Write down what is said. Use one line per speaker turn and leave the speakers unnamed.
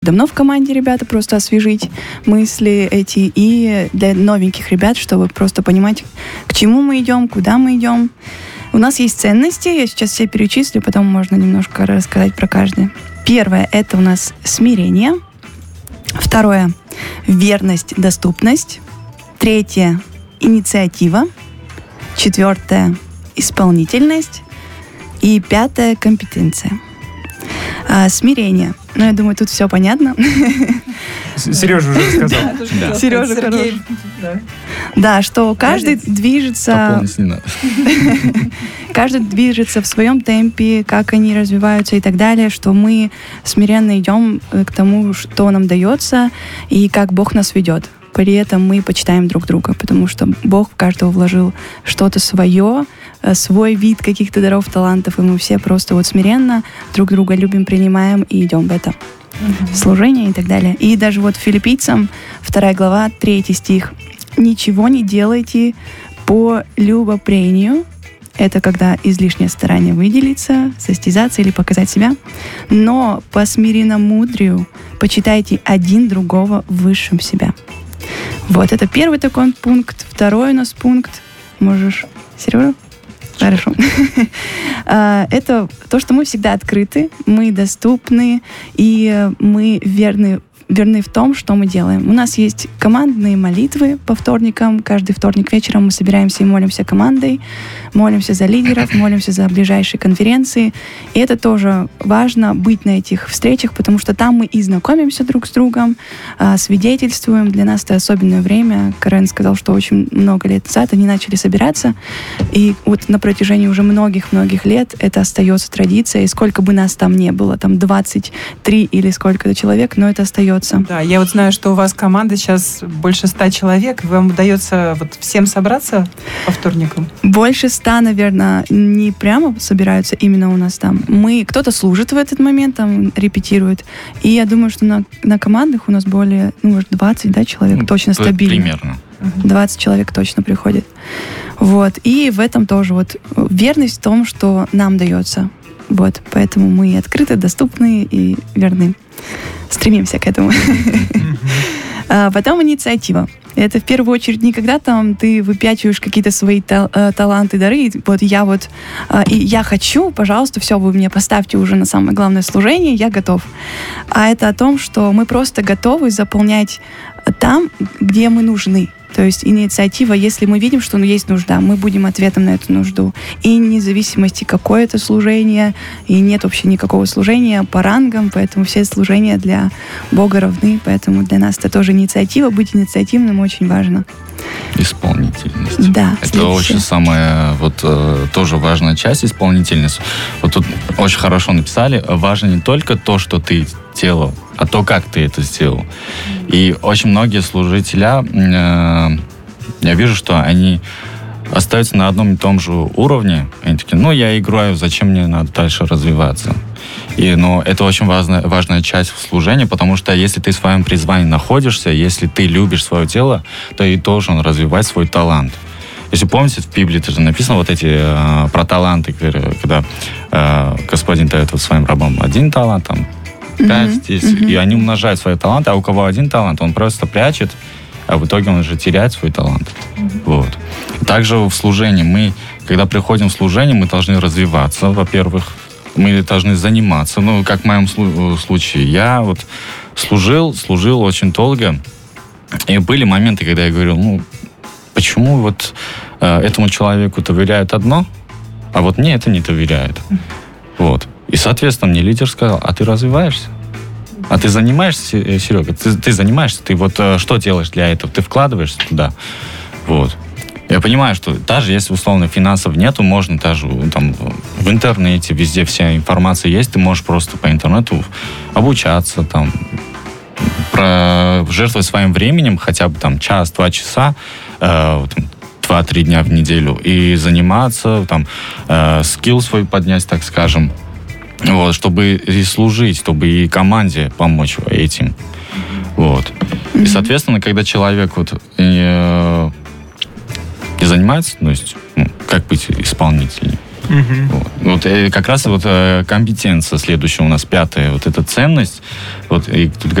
давно в команде ребята, просто освежить мысли эти, и для новеньких ребят, чтобы просто понимать, к чему мы идем, куда мы идем. У нас есть ценности, я сейчас все перечислю, потом можно немножко рассказать про каждое. Первое – это у нас смирение. Второе – верность, доступность. Третье – инициатива. Четвертое – исполнительность. И пятое – компетенция. Смирение. Ну, я думаю, тут все понятно.
Сережа уже рассказал.
Сережа хорош. Да, что каждый движется... Каждый движется в своем темпе, как они развиваются и так далее, что мы смиренно идем к тому, что нам дается, и как Бог нас ведет. При этом мы почитаем друг друга, потому что Бог в каждого вложил что-то свое, свой вид каких-то даров, талантов, и мы все просто вот смиренно друг друга любим, принимаем и идем в это служение и так далее. И даже вот Филиппийцам 2 глава, 3 стих. «Ничего не делайте по любопрению». Это когда излишнее старание выделиться, состязаться или показать себя. «Но по смиренномудрию почитайте один другого высшим себя». Вот, это первый такой пункт. Второй у нас пункт. Можешь, Сережа? Хорошо. Это то, что мы всегда открыты, мы доступны, и мы верны в том, что мы делаем. У нас есть командные молитвы по вторникам. Каждый вторник вечером мы собираемся и молимся командой, молимся за лидеров, молимся за ближайшие конференции. И это тоже важно, быть на этих встречах, потому что там мы и знакомимся друг с другом, свидетельствуем. Для нас это особенное время. Карен сказал, что очень много лет назад они начали собираться. И вот на протяжении уже многих-многих лет это остается традицией. Сколько бы нас там не было, там 23 или сколько-то человек, но это остается.
Да, я вот знаю, что у вас команда сейчас больше 100 человек. Вам удается вот всем собраться по вторникам?
Больше 100, наверное, не прямо собираются именно у нас там. Кто-то служит в этот момент, там репетирует. И я думаю, что на командах у нас более, может, 20, да, человек точно стабильно.
Примерно.
20 человек точно приходит. Вот. И в этом тоже вот верность в том, что нам дается. Вот. Поэтому мы открыты, доступны и верны. Стремимся к этому. Потом инициатива. Это в первую очередь не когда там ты выпячиваешь какие-то свои таланты, дары, и я хочу, пожалуйста, все, вы мне поставьте уже на самое главное служение, я готов. А это о том, что мы просто готовы заполнять там, где мы нужны. То есть инициатива, если мы видим, что есть нужда, мы будем ответом на эту нужду. И вне зависимости, какое это служение, и нет вообще никакого служения по рангам, поэтому все служения для Бога равны, поэтому для нас это тоже инициатива. Быть инициативным очень важно.
Исполнительность.
Да.
Это очень самая, тоже важная часть, исполнительность. Вот тут очень хорошо написали, важно не только то, что ты делал, а то, как ты это сделал. И очень многие служителя, я вижу, что они остаются на одном и том же уровне. Они такие, я играю, зачем мне надо дальше развиваться? Но это очень важная часть в служении, потому что если ты в своем призвании находишься, если ты любишь свое дело, то и должен развивать свой талант. Если помните, в Библии тоже написано вот эти про таланты, когда Господин дает своим рабам 1 талант, 5 здесь, и они умножают свои таланты, а у кого 1 талант, он просто прячет, а в итоге он уже теряет свой талант. Вот. Также в служении мы, когда приходим в служение, мы должны развиваться, во-первых, мы должны заниматься. Как в моем случае, я служил очень долго, и были моменты, когда я говорил, почему этому человеку доверяют одно, а мне это не доверяют. Вот. И, соответственно, мне лидер сказал, а ты развиваешься? А ты занимаешься, Серега? Ты занимаешься? Ты что делаешь для этого? Ты вкладываешься туда? Вот. Я понимаю, что даже если, условно, финансов нету, можно даже в интернете, везде вся информация есть, ты можешь просто по интернету обучаться, жертвовать своим временем, хотя бы 1-2 часа, 2-3 дня в неделю, и заниматься, скилл свой поднять, так скажем, чтобы и служить, чтобы и команде помочь этим. Вот. И, соответственно, когда человек не занимается, как быть исполнителем? Вот как раз вот компетенция следующая у нас, 5-я, вот эта ценность. Вот и тут